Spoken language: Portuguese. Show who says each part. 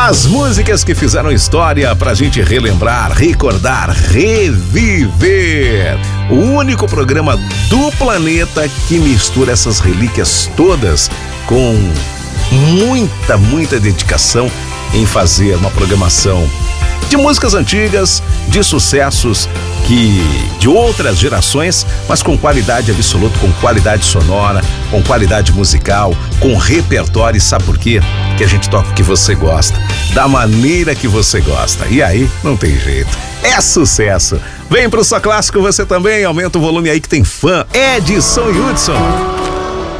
Speaker 1: As músicas que fizeram história pra gente relembrar, recordar, reviver. O único programa do planeta que mistura essas relíquias todas com muita dedicação em fazer uma programação de músicas antigas, de sucessos de outras gerações, mas com qualidade absoluta, com qualidade sonora, com qualidade musical, com repertório. E sabe por quê? Que a gente toca o que você gosta, da maneira que você gosta. E aí, não tem jeito. É sucesso. Vem pro Só Clássico você também, aumenta o volume aí que tem fã. Edson Hudson.